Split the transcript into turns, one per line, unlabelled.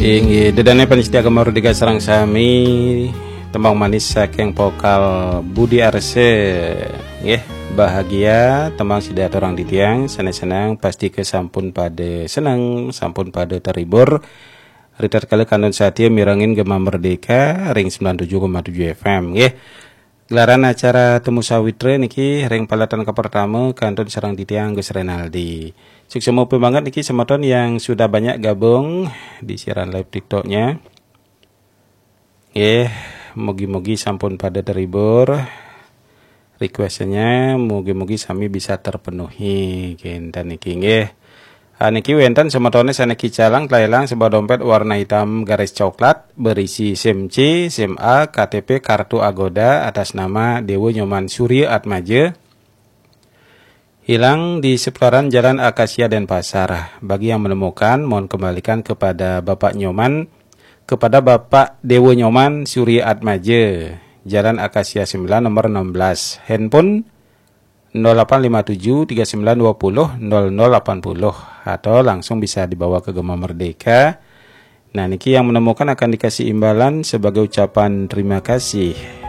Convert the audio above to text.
Inggih dedane panitia Mardika sareng sami tembang manis saking vokal Budi Arse nggih bahagia tembang sidat orang ditiang senang pasti kesampun pada senang sampun pada terhibur ritar kali kanun saatnya mirangin Gema Merdeka ring 97,7 FM nggih gelaran acara temu sawitre niki ring palatan ke pertama kantun sarang ditiang Gus Renaldi. Sukses banget niki semeton yang sudah banyak gabung di siaran live TikToknya. Mugi-mugi sampun pada terhibur. Requestnya mugi-mugi sami bisa terpenuhi kinten niki nggih. Niki wenten semetone saneki calang tlaylang sebuah dompet warna hitam garis coklat berisi SIM C, SIM A, KTP, kartu Agoda atas nama Dewo Nyoman Surya Atmaja. Hilang di seputaran Jalan Akasia Denpasar. Bagi yang menemukan mohon kembalikan kepada Bapak Nyoman, kepada Bapak Dewo Nyoman Surya Atmaja, Jalan Akasia 9 nomor 16. Handphone 0857 3920 0080 atau langsung bisa dibawa ke Gema Merdeka. Nah, niki yang menemukan akan dikasih imbalan sebagai ucapan terima kasih